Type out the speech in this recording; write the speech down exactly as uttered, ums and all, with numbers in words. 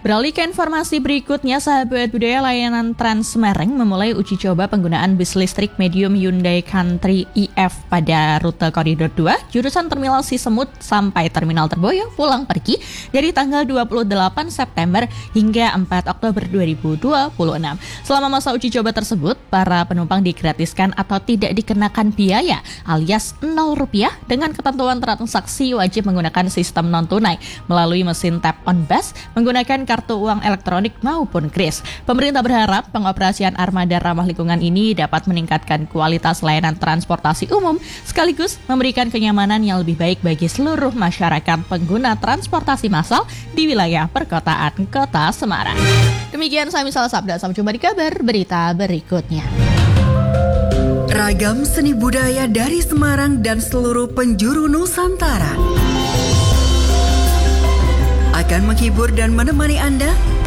Beralih ke informasi berikutnya, sahabat budaya, layanan Trans Semarang memulai uji coba penggunaan bus listrik medium Hyundai Country E F pada rute koridor dua, jurusan Terminal Cisemut sampai Terminal Terboyo pulang pergi dari tanggal dua puluh delapan September hingga empat Oktober dua ribu dua puluh enam. Selama masa uji coba tersebut, para penumpang digratiskan atau tidak dikenakan biaya alias nol rupiah dengan ketentuan transaksi wajib menggunakan sistem non-tunai melalui mesin tap on bus, menggunakan kartu uang elektronik maupun kris. Pemerintah berharap pengoperasian armada ramah lingkungan ini dapat meningkatkan kualitas layanan transportasi umum sekaligus memberikan kenyamanan yang lebih baik bagi seluruh masyarakat pengguna transportasi massal di wilayah perkotaan Kota Semarang. Demikian saya Misal Sabda, sampai jumpa di kabar berita berikutnya. Ragam seni budaya dari Semarang dan seluruh penjuru Nusantara akan menghibur dan menemani Anda